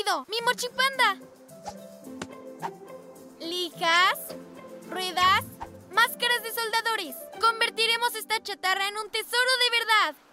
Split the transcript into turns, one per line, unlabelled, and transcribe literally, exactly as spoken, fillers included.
rápido! ¡Mi mochipanda! Lijas, ruedas, máscaras de soldadores. Convertiremos esta chatarra en un tesoro de verdad.